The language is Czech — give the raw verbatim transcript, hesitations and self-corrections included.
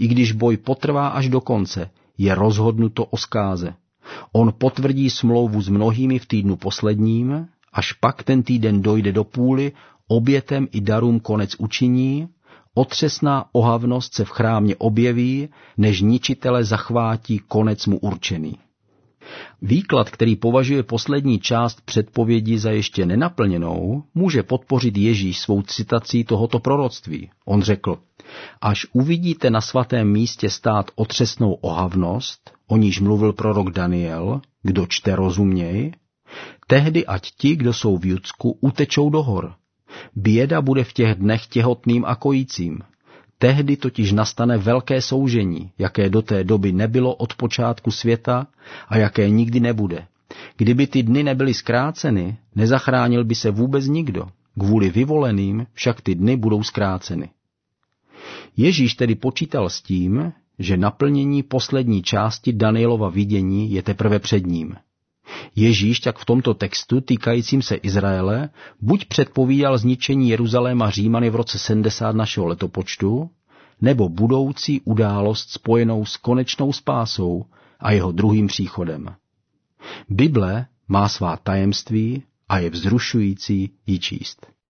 i když boj potrvá až do konce, je rozhodnuto o zkáze. On potvrdí smlouvu s mnohými v týdnu posledním, až pak ten týden dojde do půly, obětem i darům konec učiní, otřesná ohavnost se v chrámě objeví, než ničitele zachvátí konec mu určený. Výklad, který považuje poslední část předpovědi za ještě nenaplněnou, může podpořit Ježíš svou citací tohoto proroctví. On řekl, až uvidíte na svatém místě stát otřesnou ohavnost, o níž mluvil prorok Daniel, kdo čte rozuměj, tehdy ať ti, kdo jsou v Judsku, utečou do hor. Běda bude v těch dnech těhotným a kojícím. Tehdy totiž nastane velké soužení, jaké do té doby nebylo od počátku světa a jaké nikdy nebude. Kdyby ty dny nebyly zkráceny, nezachránil by se vůbec nikdo. Kvůli vyvoleným však ty dny budou zkráceny. Ježíš tedy počítal s tím, že naplnění poslední části Danielova vidění je teprve před ním. Ježíš tak v tomto textu týkajícím se Izraele buď předpovídal zničení Jeruzaléma Římany v roce sedmdesát našeho letopočtu, nebo budoucí událost spojenou s konečnou spásou a jeho druhým příchodem. Bible má svá tajemství a je vzrušující ji číst.